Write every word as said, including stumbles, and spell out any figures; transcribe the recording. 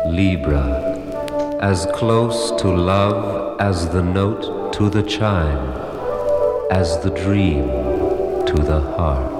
Libra, as close to love as the note to the chime, as the dream to the heart.